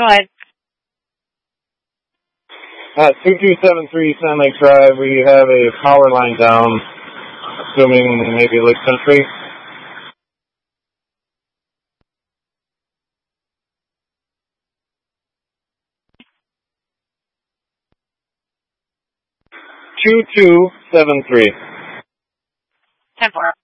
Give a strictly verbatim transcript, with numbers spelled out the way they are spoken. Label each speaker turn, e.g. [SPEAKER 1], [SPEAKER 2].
[SPEAKER 1] Go ahead.
[SPEAKER 2] At two two seven three Sand Lake Drive, we have a power line down, assuming maybe Lake Country. two two seven three.
[SPEAKER 1] ten four.